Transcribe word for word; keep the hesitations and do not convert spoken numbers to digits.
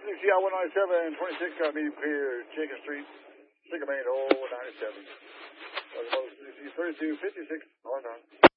C I one ninety-seven, twenty-six, uh, medium clear, Jacob Street, Sycamore, oh, ninety-seven. thirty-two fifty-six, north on.